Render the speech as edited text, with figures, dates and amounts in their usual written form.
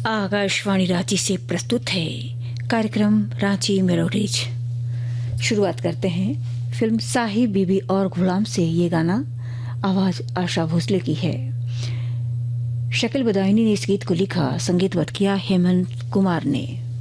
आकाशवाणी रांची से प्रस्तुत है कार्यक्रम रांची मेलोडीज। शुरुआत करते हैं फिल्म साहिब बीबी और गुलाम से। ये गाना आवाज आशा भोसले की है। शकील बदायूनी ने इस गीत को लिखा, संगीतबद्ध किया हेमंत कुमार ने।